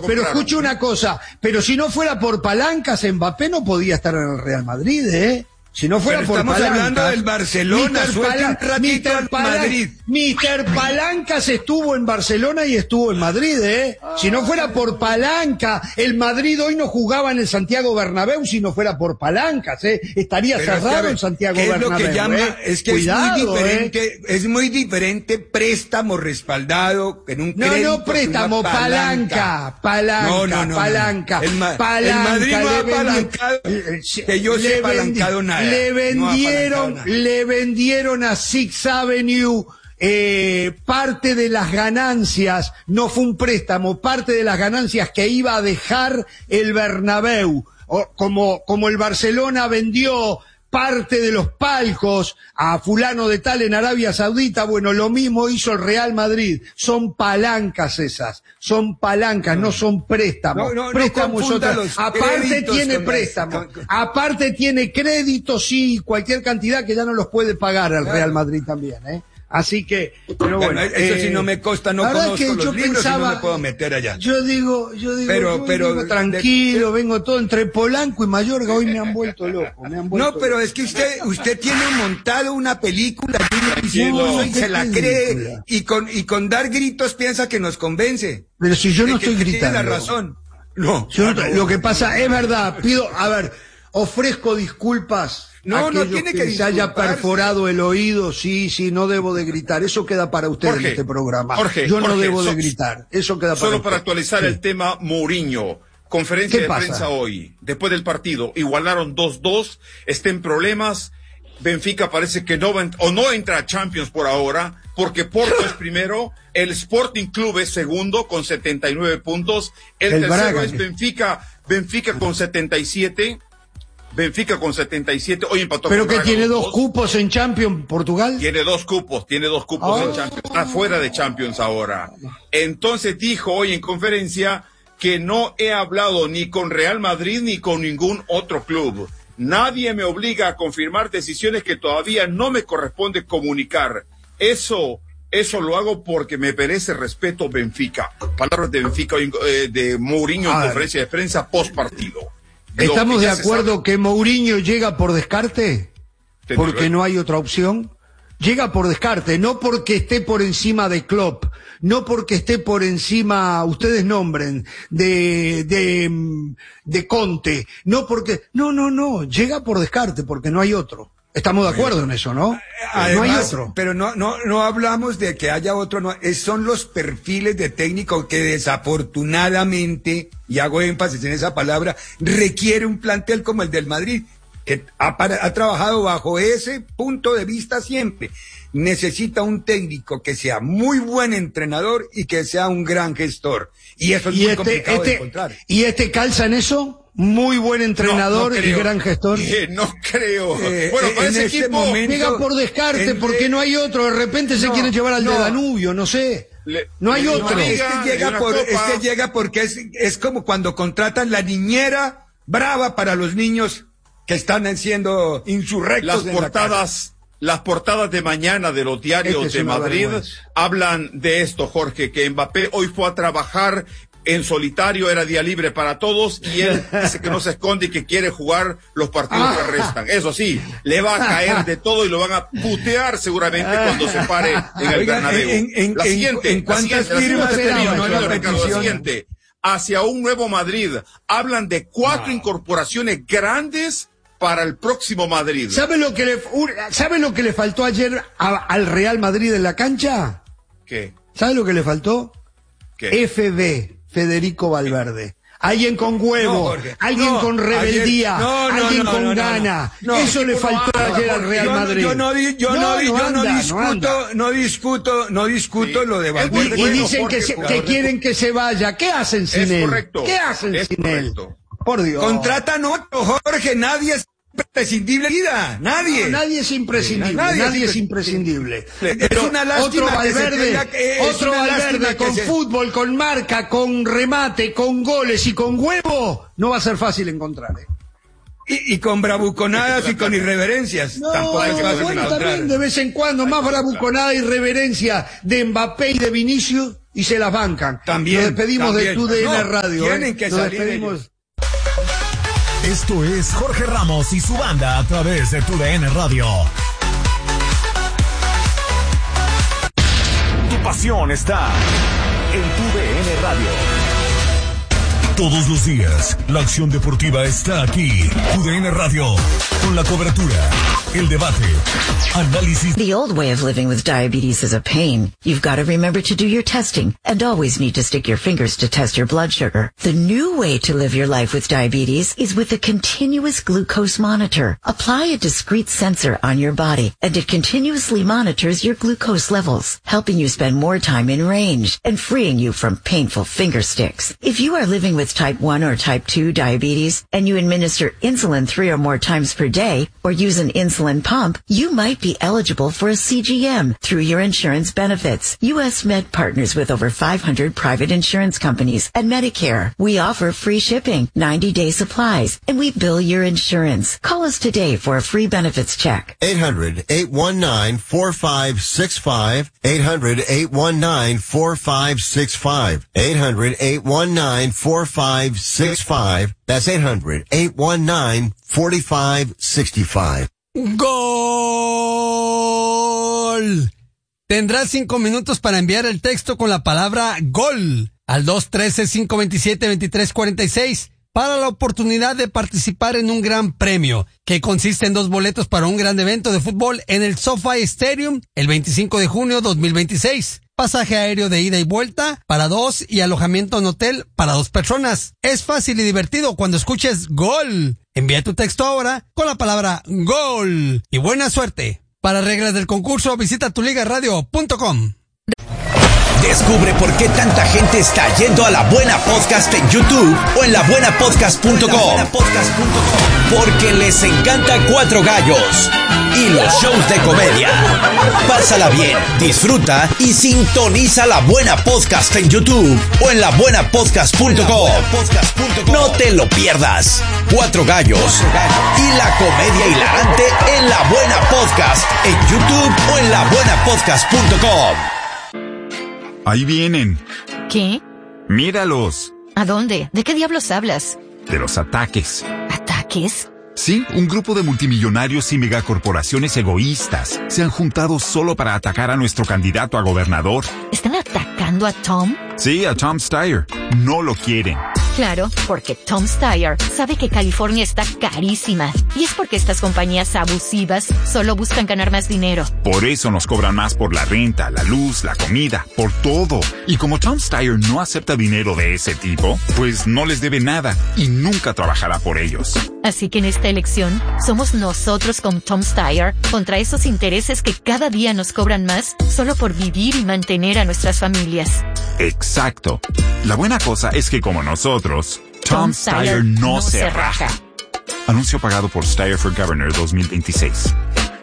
pero escuche una cosa, pero si no fuera por palancas, Mbappé no podía estar en el Real Madrid, ¿eh? Si no fuera por estamos palancas. hablando del Barcelona, Mr. Palancas estuvo en Barcelona y estuvo en Madrid, ¿eh? Si no fuera por palanca, el Madrid hoy no jugaba en el Santiago Bernabéu si no fuera por palancas, ¿eh? Estaría cerrado en Santiago Bernabéu. Es lo que llama, es que cuidado, es muy diferente préstamo respaldado en un crédito. No, préstamo, palanca. El Madrid no ha apalancado, que yo sé apalancado nada. Le vendieron a Sixth Avenue parte de las ganancias, no fue un préstamo, parte de las ganancias que iba a dejar el Bernabéu, como el Barcelona vendió parte de los palcos a fulano de tal en Arabia Saudita, bueno, lo mismo hizo el Real Madrid. Son palancas esas, son palancas, no son préstamos. Préstamos aparte tiene préstamos, aparte tiene créditos, sí, cualquier cantidad que ya no los puede pagar el Real Madrid también, ¿eh? Así que, pero bueno, eso sí no me consta, no conozco que los libros y no me puedo meter allá. Yo digo, pero tranquilo, vengo todo entre Polanco y Mayorga, hoy me han vuelto loco, pero es que usted tiene montado una película y se la cree, y con dar gritos piensa que nos convence. Pero si yo no estoy gritando. Tiene la razón. Lo que pasa, es verdad, ofrezco disculpas. No tiene que se haya perforado el oído, sí, no debo de gritar. Eso queda para usted en este programa. Yo no debo de gritar. Eso queda para solo usted. Para actualizar el tema Mourinho. Conferencia de prensa hoy, después del partido. Igualaron 2-2, está en problemas. Benfica parece que no entra a Champions por ahora, porque Porto es primero, el Sporting Club es segundo con 79 puntos, el tercero Braga, es Benfica con 77. Benfica con 77, hoy empató. ¿Pero que tiene dos cupos en Champions, Portugal? Tiene dos cupos en Champions, está fuera de Champions ahora. Entonces dijo hoy en conferencia que no he hablado ni con Real Madrid ni con ningún otro club. Nadie me obliga a confirmar decisiones que todavía no me corresponde comunicar. Eso lo hago porque me merece respeto Benfica. Palabras de Benfica, de Mourinho en conferencia de prensa post partido. ¿Estamos de acuerdo que Mourinho llega por descarte? Porque no hay otra opción. Llega por descarte, no porque esté por encima de Klopp, no porque esté por encima, ustedes nombren, de Conte, no porque, no, llega por descarte porque no hay otro. Estamos de acuerdo en eso, ¿no? Además, no hay otro. Pero no hablamos de que haya otro, son los perfiles de técnico que desafortunadamente, y hago énfasis en esa palabra, requiere un plantel como el del Madrid, que ha trabajado bajo ese punto de vista siempre. Necesita un técnico que sea muy buen entrenador y que sea un gran gestor. Y eso es muy complicado de encontrar. ¿Y calza en eso? Muy buen entrenador y gran gestor. No creo. Bueno, para ese equipo llega por descarte porque no hay otro. De repente se quieren llevar al de Danubio, no sé. No hay otro. Llega porque es como cuando contratan la niñera brava para los niños que están siendo insurrectos. Las portadas de mañana de los diarios de Madrid hablan de esto, Jorge, que Mbappé hoy fue a trabajar en solitario, era día libre para todos, y él dice que no se esconde y que quiere jugar los partidos que restan. Eso sí, le va a caer de todo y lo van a putear seguramente cuando se pare en el Bernabéu. ¿En cuántas firmas terminó la petición? Hacia un nuevo Madrid. Hablan de 4 incorporaciones grandes para el próximo Madrid. ¿Sabe lo que le faltó ayer al Real Madrid en la cancha? ¿Qué? ¿Sabe lo que le faltó? ¿Qué? Federico Valverde. Alguien con huevo, alguien con rebeldía, alguien con gana. Eso le faltó ayer al Real Madrid. Yo no discuto lo de Valverde. Y dicen que quieren que se vaya. ¿Qué hacen sin él? ¿Qué hacen sin él? Por Dios. Contratan otro, Jorge, nadie es imprescindible, nadie. Nadie es imprescindible, nadie es imprescindible. Es una lástima otro Valverde con fútbol, con marca, con remate, con goles y con huevo, no va a ser fácil encontrar. Y con bravuconadas y con irreverencias. Tampoco es fácil encontrar. También de vez en cuando, más bravuconada y irreverencia de Mbappé y de Vinicius, y se las bancan. También. Nos despedimos de TUDN Radio. Tienen que Nos salir despedimos. Esto es Jorge Ramos y su banda a través de TUDN Radio. Tu pasión está en TUDN Radio. Todos los días, la acción deportiva está aquí. TUDN Radio, con la cobertura, el debate, análisis. The old way of living with diabetes is a pain. You've got to remember to do your testing and always need to stick your fingers to test your blood sugar. The new way to live your life with diabetes is with a continuous glucose monitor. Apply a discrete sensor on your body and it continuously monitors your glucose levels, helping you spend more time in range and freeing you from painful finger sticks. If you are living with type 1 or type 2 diabetes and you administer insulin 3 or more times per day or use an insulin pump, you might be eligible for a CGM through your insurance benefits. U.S. Med partners with over 500 private insurance companies and Medicare. We offer free shipping, 90-day supplies, and we bill your insurance. Call us today for a free benefits check. 800-819-4565. 800-819-4565. 800-819-4565. That's 800-819-4565. ¡Gol! Tendrás 5 minutos para enviar el texto con la palabra GOL al 213-527-2346 para la oportunidad de participar en un gran premio que consiste en 2 boletos para un gran evento de fútbol en el SoFi Stadium el 25 de junio 2026. Pasaje aéreo de ida y vuelta para 2 y alojamiento en hotel para 2 personas. Es fácil y divertido cuando escuches GOL. Envía tu texto ahora con la palabra GOL y buena suerte. Para reglas del concurso visita tuligaradio.com. Descubre por qué tanta gente está yendo a La Buena Podcast en YouTube o en labuenapodcast.com. Porque les encanta Cuatro Gallos y los shows de comedia. Pásala bien, disfruta y sintoniza La Buena Podcast en YouTube o en labuenapodcast.com. No te lo pierdas. Cuatro Gallos y la comedia hilarante en La Buena Podcast en YouTube o en labuenapodcast.com. Ahí vienen. ¿Qué? Míralos. ¿A dónde? ¿De qué diablos hablas? De los ataques. ¿Ataques? Sí, un grupo de multimillonarios y megacorporaciones egoístas se han juntado solo para atacar a nuestro candidato a gobernador. ¿Están atacando a Tom? Sí, a Tom Steyer. No lo quieren. Claro, porque Tom Steyer sabe que California está carísima. Y es porque estas compañías abusivas solo buscan ganar más dinero. Por eso nos cobran más por la renta, la luz, la comida, por todo. Y como Tom Steyer no acepta dinero de ese tipo, pues no les debe nada y nunca trabajará por ellos. Así que en esta elección, somos nosotros con Tom Steyer contra esos intereses que cada día nos cobran más solo por vivir y mantener a nuestras familias. Exacto. La buena cosa es que como nosotros, Tom Steyer no se raja. Anuncio pagado por Steyer for Governor 2026.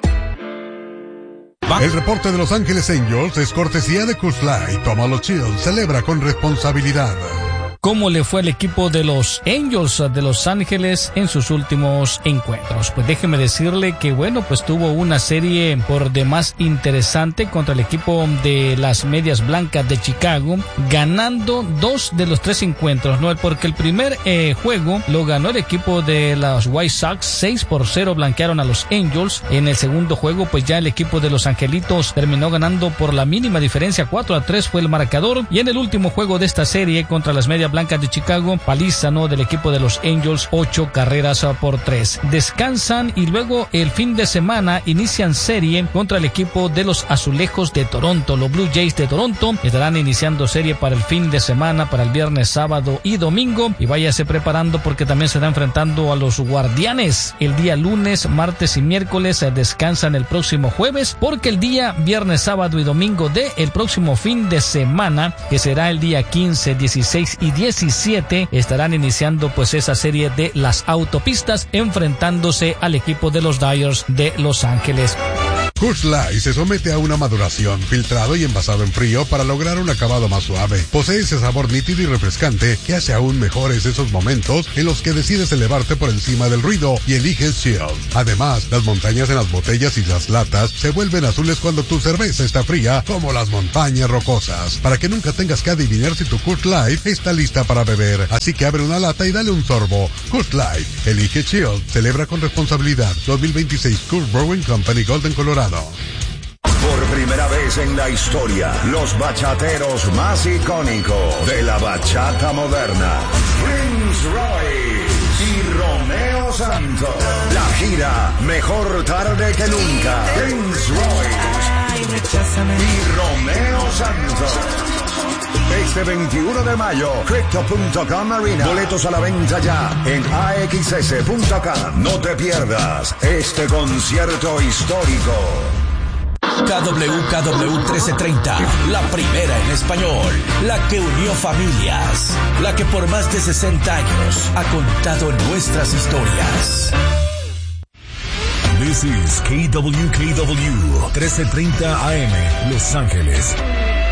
El reporte de Los Ángeles Angels es cortesía de Coors Light. Tómalo chill, celebra con responsabilidad. ¿Cómo le fue al equipo de los Angels de Los Ángeles en sus últimos encuentros? Pues déjeme decirle que bueno, pues tuvo una serie por demás interesante contra el equipo de las Medias Blancas de Chicago, ganando 2 de los 3 encuentros, ¿no? Porque el primer juego lo ganó el equipo de los White Sox, 6-0 blanquearon a los Angels. En el segundo juego, pues ya el equipo de los Angelitos terminó ganando por la mínima diferencia, 4-3 fue el marcador. Y en el último juego de esta serie contra las Medias Blancas de Chicago, paliza, ¿no?, del equipo de los Angels, 8-3. Descansan y luego el fin de semana inician serie contra el equipo de los Azulejos de Toronto. Los Blue Jays de Toronto estarán iniciando serie para el fin de semana, para el viernes, sábado y domingo. Y váyase preparando porque también se está enfrentando a los Guardianes el día lunes, martes y miércoles. Descansan el próximo jueves porque el día viernes, sábado y domingo de el próximo fin de semana, que será el día 15, 16 y 17, estarán iniciando pues esa serie de las autopistas enfrentándose al equipo de los Dodgers de Los Ángeles. Coors Light se somete a una maduración, filtrado y envasado en frío para lograr un acabado más suave. Posee ese sabor nítido y refrescante que hace aún mejores esos momentos en los que decides elevarte por encima del ruido y eliges chill. Además, las montañas en las botellas y las latas se vuelven azules cuando tu cerveza está fría, como las montañas rocosas. Para que nunca tengas que adivinar si tu Coors Light está lista para beber. Así que abre una lata y dale un sorbo. Coors Light, elige chill, celebra con responsabilidad. 2026 Coors Brewing Company, Golden, Colorado. Por primera vez en la historia, los bachateros más icónicos de la bachata moderna, Prince Royce y Romeo Santos. La gira Mejor Tarde que Nunca. Prince Royce y Romeo Santos. Este 21 de mayo, Crypto.com Arena. Boletos a la venta ya en AXS.com. No te pierdas este concierto histórico. KWKW 1330, la primera en español, la que unió familias, la que por más de 60 años ha contado nuestras historias. This is KWKW 1330 AM, Los Ángeles.